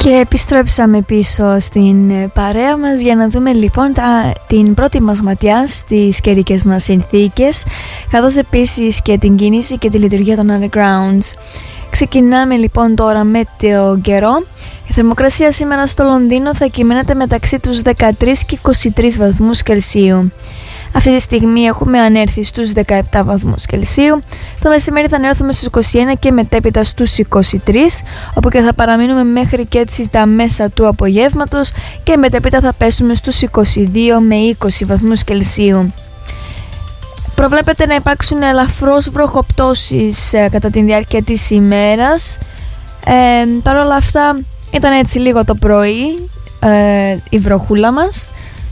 Και επιστρέψαμε πίσω στην παρέα μας για να δούμε λοιπόν την πρώτη μας ματιά στις καιρικές μας συνθήκες, καθώς επίσης και την κίνηση και τη λειτουργία των undergrounds. Ξεκινάμε λοιπόν τώρα με το καιρό. Η θερμοκρασία σήμερα στο Λονδίνο θα κυμαίνεται μεταξύ τους 13 και 23 βαθμούς Κελσίου. Αυτή τη στιγμή έχουμε ανέρθει στους 17 βαθμούς Κελσίου. Το μεσημέρι θα ανέρθουμε στους 21 και μετέπειτα στους 23, όπου και θα παραμείνουμε μέχρι και έτσι τα μέσα του απογεύματος και μετέπειτα θα πέσουμε στους 22 με 20 βαθμούς Κελσίου. Προβλέπεται να υπάρξουν ελαφρώς βροχοπτώσεις κατά τη διάρκεια της ημέρας. Παρ' όλα αυτά ήταν έτσι λίγο το πρωί η βροχούλα μας.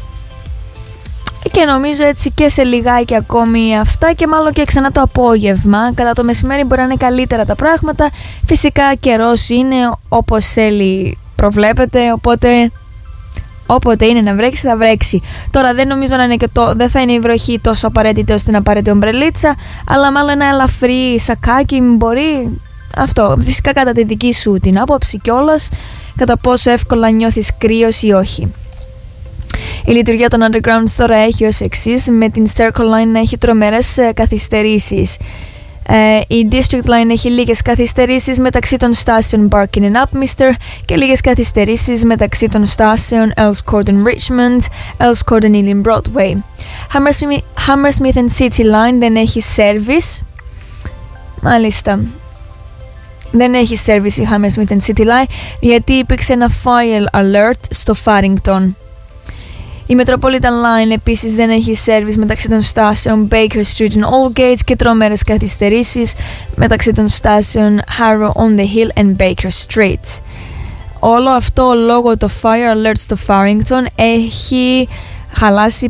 Και νομίζω έτσι και σε λιγάκι ακόμη αυτά και μάλλον και ξανά το απόγευμα. Κατά το μεσημέρι μπορεί να είναι καλύτερα τα πράγματα. Φυσικά καιρός είναι όπως θέλει προβλέπεται, οπότε όποτε είναι να βρέξει θα βρέξει. Τώρα δεν νομίζω να είναι και δεν θα είναι η βροχή τόσο απαραίτητη ώστε να πάρετε ομπρελίτσα, αλλά μάλλον ένα ελαφρύ σακάκι μπορεί. Αυτό φυσικά κατά τη δική σου την άποψη κιόλας, κατά πόσο εύκολα νιώθεις κρύος ή όχι. Η λειτουργία των undergrounds τώρα έχει ως εξής, με την Circle Line να έχει τρομερές καθυστερήσεις. Η District Line έχει λίγες καθυστερήσεις μεταξύ των στάσεων Barking and Upminster και λίγες καθυστερήσεις μεταξύ των στάσεων Earls Court and Richmond, Earls Court and Ealing Broadway. Hammersmith and City Line δεν έχει service. Μάλιστα. Δεν έχει service η Hammersmith and City Line γιατί υπήρξε ένα fire alert στο Farrington. Η Metropolitan Line επίσης δεν έχει service μεταξύ των στάσεων Baker Street and Aldgate και τρομερές καθυστερήσεις μεταξύ των στάσεων Harrow on the Hill and Baker Street. Όλο αυτό λόγω το fire alert στο Farrington έχει χαλάσει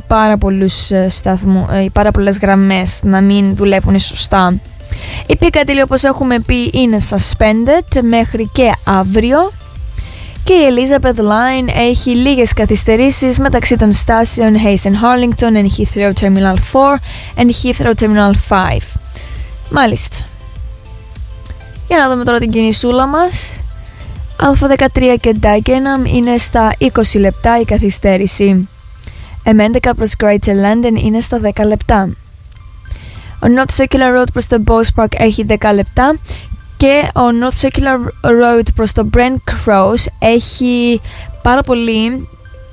πάρα πολλές γραμμές να μην δουλεύουν σωστά. Η Piccadilly, όπως έχουμε πει, είναι suspended μέχρι και αύριο. Και η Elizabeth Line έχει λίγες καθυστερήσεις μεταξύ των στάσεων Hayes and Harlington and Heathrow Terminal 4 and Heathrow Terminal 5. Μάλιστα. Για να δούμε τώρα την κινησούλα μας. Α13 και Dagenham είναι στα 20 λεπτά η καθυστέρηση. M11 προς Greater London είναι στα 10 λεπτά. Ο North Circular Road προς το Bowes Park έχει 10 λεπτά. Και ο North Circular Road προς το Brent Cross έχει πάρα πολύ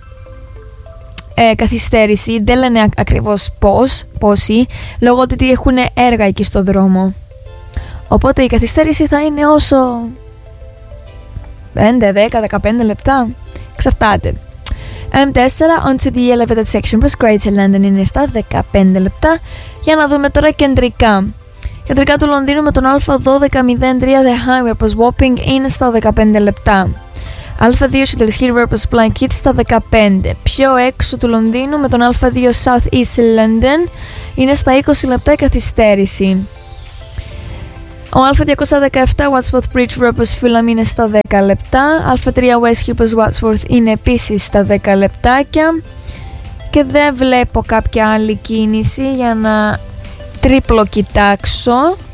καθυστέρηση. Δεν λένε ακριβώς πόσοι, λόγω ότι έχουν έργα εκεί στο δρόμο. Οπότε η καθυστέρηση θα είναι όσο 5, 10, 15 λεπτά. Εξαρτάται. M4 onto the elevated section προς Greater London είναι στα 15 λεπτά. Για να δούμε τώρα κεντρικά. Κεντρικά του Λονδίνου με τον Α1203 The Highway προς Wapping είναι στα 15 λεπτά. Α2 Childers Hill Road προς Blankheath στα 15. Πιο έξω του Λονδίνου με τον Α2 South East London είναι στα 20 λεπτά η καθυστέρηση. Ο Α217 Wadsworth Bridge Road προς Fulham είναι στα 10 λεπτά. Α3 West Hill προς Wadsworth είναι επίσης στα 10 λεπτάκια. Και δεν βλέπω κάποια άλλη κίνηση για να τρίπλο κοιτάξω.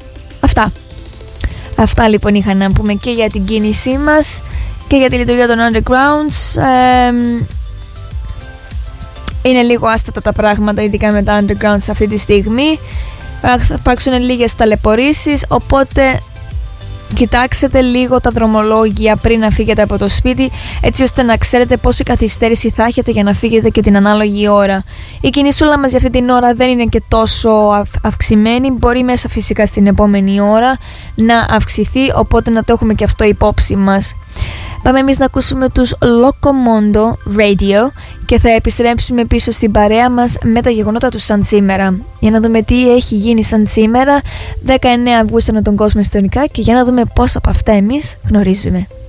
Αυτά λοιπόν είχα να πούμε και για την κίνησή μας και για τη λειτουργία των undergrounds. Είναι λίγο άστατα τα πράγματα, ειδικά με τα undergrounds αυτή τη στιγμή. Θα υπάρξουν λίγες ταλαιπωρήσεις, οπότε κοιτάξτε λίγο τα δρομολόγια πριν να φύγετε από το σπίτι, έτσι ώστε να ξέρετε πόση καθυστέρηση θα έχετε για να φύγετε και την ανάλογη ώρα. Η κινησούλα μας για αυτή την ώρα δεν είναι και τόσο αυξημένη, μπορεί μέσα φυσικά στην επόμενη ώρα να αυξηθεί, οπότε να το έχουμε και αυτό υπόψη μας. Πάμε εμείς να ακούσουμε τους Locomondo Radio και θα επιστρέψουμε πίσω στην παρέα μας με τα γεγονότα του σαν σήμερα. Για να δούμε τι έχει γίνει σαν σήμερα, 19 Αυγούστου ανά τον κόσμο ιστορικά, και για να δούμε πόσα από αυτά εμείς γνωρίζουμε.